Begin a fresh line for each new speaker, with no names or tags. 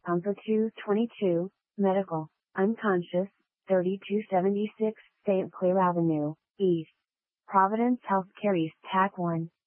Comfort 222, Medical, Unconscious, 3276 St. Clair Avenue, East. Providence Healthcare East TAC 1.